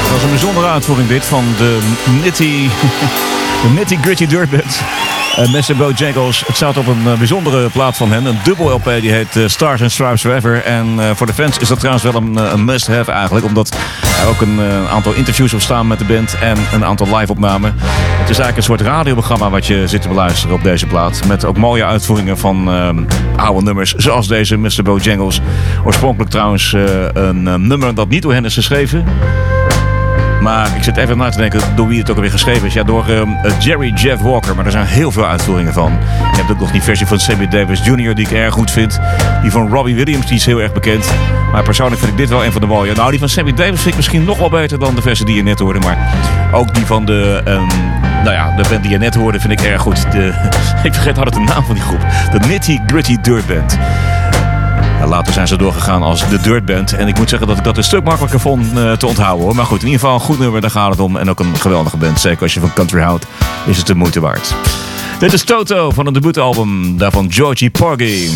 Dat was een bijzondere uitvoering dit van de Nitty Gritty Dirt Band. Mr. Bojangles. Het staat op een bijzondere plaat van hen. Een dubbel LP die heet Stars and Stripes Forever. En voor de fans is dat trouwens wel een must-have eigenlijk. Omdat er ook een aantal interviews op staan met de band. En een aantal live-opnamen. Het is eigenlijk een soort radioprogramma wat je zit te beluisteren op deze plaat. Met ook mooie uitvoeringen van oude nummers. Zoals deze Mr. Bojangles. Oorspronkelijk trouwens een nummer dat niet door hen is geschreven. Maar ik zit even na te denken door wie het ook alweer geschreven is. Ja, door Jerry Jeff Walker. Maar er zijn heel veel uitvoeringen van. Je hebt ook nog die versie van Sammy Davis Jr. die ik erg goed vind. Die van Robbie Williams, die is heel erg bekend. Maar persoonlijk vind ik dit wel een van de mooie. Nou, die van Sammy Davis vind ik misschien nog wel beter dan de versie die je net hoorde. Maar ook die van de band die je net hoorde vind ik erg goed. Ik vergeet altijd de naam van die groep. De Nitty Gritty Dirt Band. Later zijn ze doorgegaan als de Dirt Band. En ik moet zeggen dat ik dat een stuk makkelijker vond te onthouden hoor. Maar goed, in ieder geval een goed nummer, daar gaat het om. En ook een geweldige band. Zeker als je van country houdt, is het de moeite waard. Dit is Toto van een debuutalbum. Daarvan Georgie Porgy.